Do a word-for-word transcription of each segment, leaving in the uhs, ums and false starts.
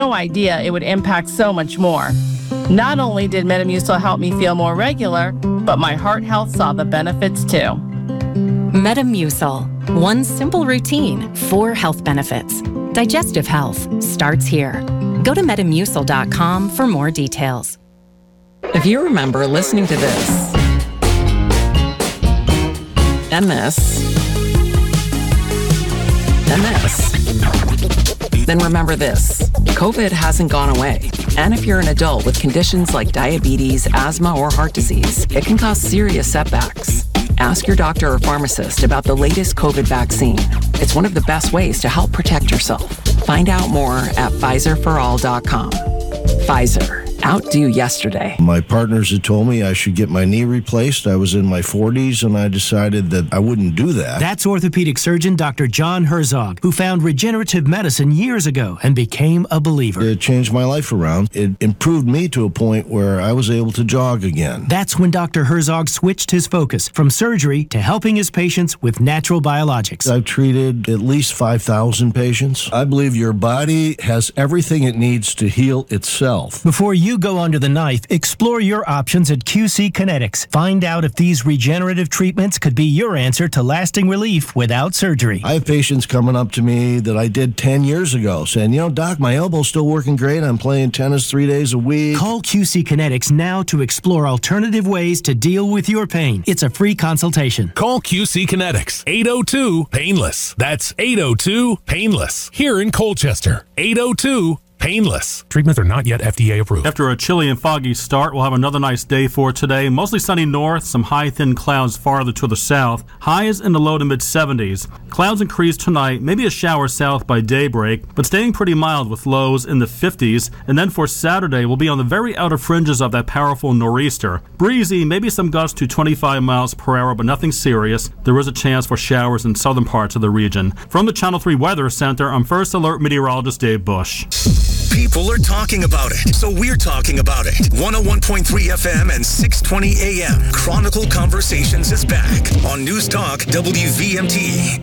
no idea it would impact so much more. Not only did Metamucil help me feel more regular, but my heart health saw the benefits too. Metamucil. One simple routine, four health benefits. Digestive health starts here. Go to metamucil dot com for more details. If you remember listening to this, and this, and this, then remember this. COVID hasn't gone away. And if you're an adult with conditions like diabetes, asthma, or heart disease, it can cause serious setbacks. Ask your doctor or pharmacist about the latest COVID vaccine. It's one of the best ways to help protect yourself. Find out more at Pfizer for all dot com. Pfizer. Outdo yesterday. My partners had told me I should get my knee replaced. I was in my forties, and I decided that I wouldn't do that. That's orthopedic surgeon Doctor John Herzog, who found regenerative medicine years ago and became a believer. It changed my life around. It improved me to a point where I was able to jog again. That's when Doctor Herzog switched his focus from surgery to helping his patients with natural biologics. I've treated at least five thousand patients. I believe your body has everything it needs to heal itself. Before you go under the knife, explore your options at Q C Kinetics. Find out if these regenerative treatments could be your answer to lasting relief without surgery. I have patients coming up to me that I did ten years ago saying, you know, Doc, my elbow's still working great. I'm playing tennis three days a week. Call Q C Kinetics now to explore alternative ways to deal with your pain. It's a free consultation. Call Q C Kinetics, eight oh two, painless. That's eight oh two, painless. Here in Colchester, eight oh two, painless. Treatments are not yet F D A approved. After a chilly and foggy start, we'll have another nice day for today. Mostly sunny north, some high thin clouds farther to the south. Highs in the low to mid seventies. Clouds increase tonight, maybe a shower south by daybreak, but staying pretty mild with lows in the fifties. And then for Saturday, we'll be on the very outer fringes of that powerful nor'easter. Breezy, maybe some gusts to twenty-five miles per hour, but nothing serious. There is a chance for showers in southern parts of the region. From the Channel three Weather Center, I'm First Alert Meteorologist Dave Bush. People are talking about it, so we're talking about it. one oh one point three F M and six twenty A M. Chronicle Conversations is back on News Talk W V M T.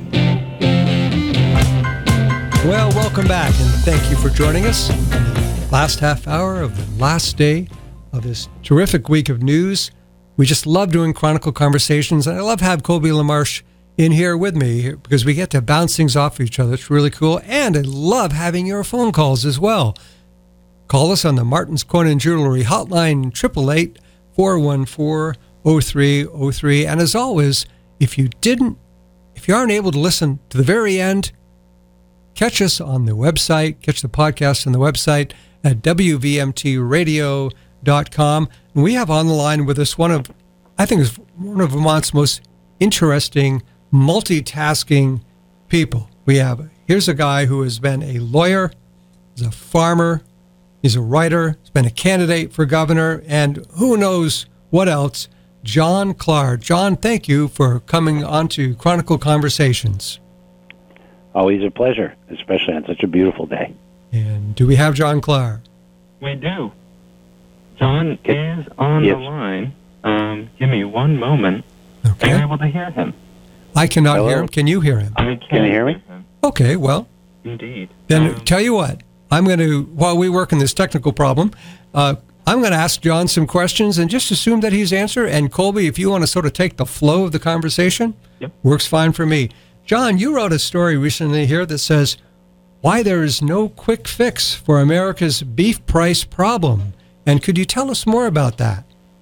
Well, welcome back, and thank you for joining us on the last half hour of the last day of this terrific week of news. We just love doing Chronicle Conversations, and I love to have Colby LaMarche in here with me because we get to bounce things off each other. It's really cool. And I love having your phone calls as well. Call us on the Martin's Coin Jewelry hotline, eight eight eight, four one four, oh three oh three. And as always, if you didn't, if you aren't able to listen to the very end, catch us on the website, catch the podcast on the website at w v m t radio dot com. And we have on the line with us one of, I think is one of Vermont's most interesting multitasking people. We have, here's a guy who has been a lawyer, he's a farmer, he's a writer, he's been a candidate for governor, and who knows what else. John Klar. John, thank you for coming on to Chronicle Conversations. Always a pleasure, especially on such a beautiful day. And do we have John Klar? We do. John is on yes. the line. Um, give me one moment. Okay. Are you able to hear him? I cannot Hello? hear him. Can you hear him? I can, Can you hear me? him. Okay, well. Indeed. Then Um, tell you what, I'm going to, while we work on this technical problem, uh, I'm going to ask John some questions and just assume that he's answered. And Colby, if you want to sort of take the flow of the conversation, Yep. works fine for me. John, you wrote a story recently here that says why there is no quick fix for America's beef price problem. And could you tell us more about that?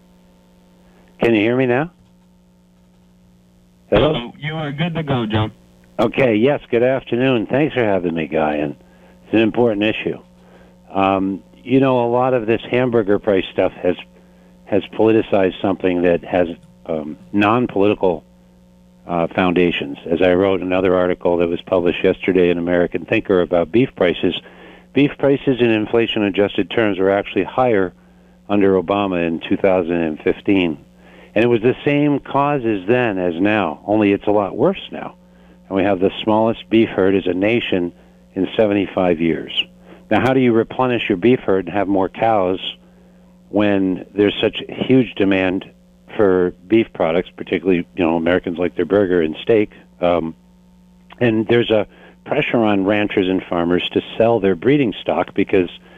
Can you hear me now? Hello? uh, you are good to go, John. Okay, yes, good afternoon. Thanks for having me, Guy, and it's an important issue. Um, you know, a lot of this hamburger price stuff has has politicized something that has um, non-political uh, foundations. As I wrote another article that was published yesterday in American Thinker about beef prices, beef prices in inflation-adjusted terms were actually higher under Obama in two thousand fifteen. And it was the same causes then as now, only it's a lot worse now. And we have the smallest beef herd as a nation in seventy-five years. Now, how do you replenish your beef herd and have more cows when there's such huge demand for beef products, particularly, you know, Americans like their burger and steak? Um, and there's a pressure on ranchers and farmers to sell their breeding stock because